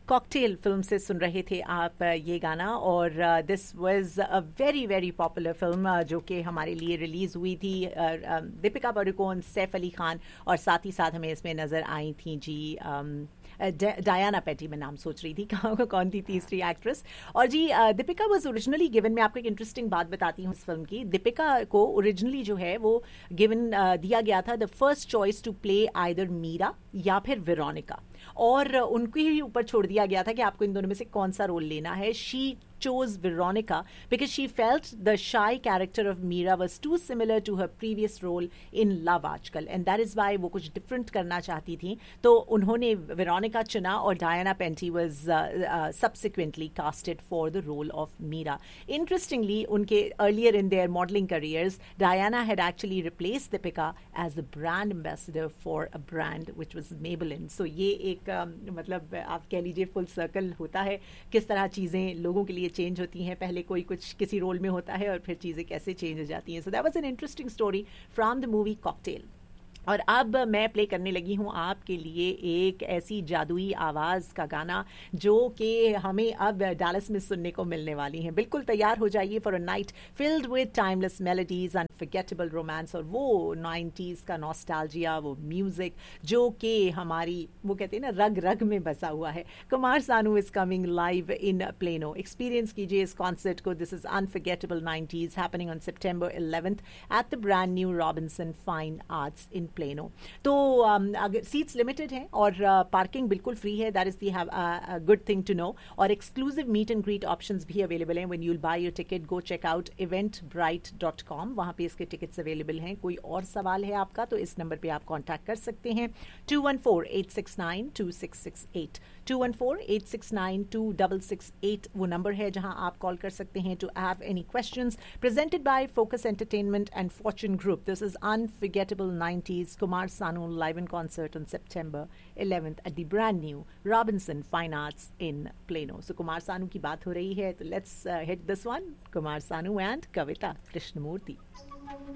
Cocktail film से सुन रहे थे आप ये गाना, और this was a very very popular film जो कि हमारे लिए रिलीज़ हुई थी। दीपिका पादुकोण, सैफ अली खान, और साथ ही साथ हमें इसमें नज़र आई थी जी डायना पेटी, मैं नाम सोच रही थी कौन थी तीसरी एक्ट्रेस। और जी दीपिका वाज ओरिजिनली गिवन, मैं आपको एक इंटरेस्टिंग बात बताती हूँ इस फिल्म की। दीपिका को ओरिजिनली जो है वो गिवन दिया गया था the first choice to play either Meera या फिर वेरोनिका, और उनको ही ऊपर छोड़ दिया गया था कि आपको इन दोनों में से कौन सा रोल लेना है। She chose Veronica because she felt the shy character of Meera was too similar to her previous role in Love आजकल, and that is why वो कुछ different करना चाहती थी, तो उन्होंने Veronica चुना, और Diana Penty was subsequently casted for the role of Meera. Interestingly, उनके earlier in their modeling careers, Diana had actually replaced Deepika as the brand ambassador for a brand which was Maybelline. So ये एक मतलब आप कह लीजिए full circle होता है, किस तरह चीज़ें लोगों के लिए चेंज होती हैं। पहले कोई कुछ किसी रोल में होता है और फिर चीज़ें कैसे चेंज हो जाती हैं। So that was an interesting story from the movie cocktail. और अब मैं प्ले करने लगी हूँ आपके लिए एक ऐसी जादुई आवाज़ का गाना जो कि हमें अब डालस में सुनने को मिलने वाली हैं। बिल्कुल तैयार हो जाइए for a night filled with timeless melodies, unforgettable romance, और वो 90s का नॉस्टैल्जिया, वो म्यूजिक जो कि हमारी वो कहते हैं ना रग रग में बसा हुआ है। Kumar Sanu is coming live in plano. Experience कीजिए इस कॉन्सर्ट को। This is unforgettable 90s happening on September 11th at the brand new Robinson fine arts in plano. तो अगर सीट्स लिमिटेड हैं और पार्किंग बिल्कुल फ्री है, that is the good thing to know, और exclusive meet and greet options भी available हैं। When you will by your ticket, go check out eventbrite.com, वहाँ पे इसके टिकट्स अवेलेबल हैं। कोई और सवाल है आपका तो इस नंबर पे आप कॉन्टैक्ट कर सकते हैं 214-869-2668 214-869-2668 वो नंबर है जहां आप कॉल कर सकते हैं to have any questions. Presented by focus entertainment and Fortune group. This is unforgettable 90s Kumar Sanu live in concert on September 11th at the brand new Robinson Fine Arts in Plano. So Kumar Sanu की बात हो रही है तो let's hit this one. Kumar Sanu and Kavita Krishnamurthy.